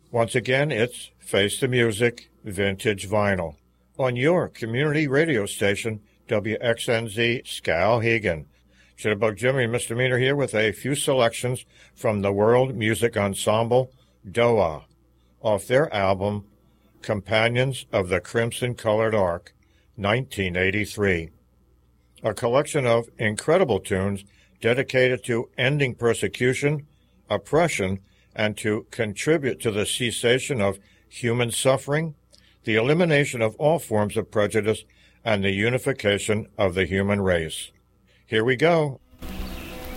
Once again, it's Face the Music, Vintage Vinyl, on your community radio station, WXNZ Skowhegan. Jitterbug Jimmy Misdemeanor here with a few selections from the World Music Ensemble, DOA, off their album, Companions of the Crimson-Colored Ark, 1983. A collection of incredible tunes dedicated to ending persecution, oppression, and to contribute to the cessation of human suffering, the elimination of all forms of prejudice, and the unification of the human race. Here we go.